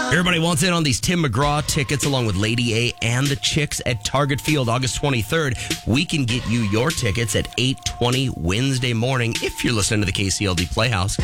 Everybody wants in on these Tim McGraw tickets along with Lady A and the Chicks at Target Field August 23rd. We can get you your tickets at 8:20 Wednesday morning if you're listening to the KCLD Playhouse.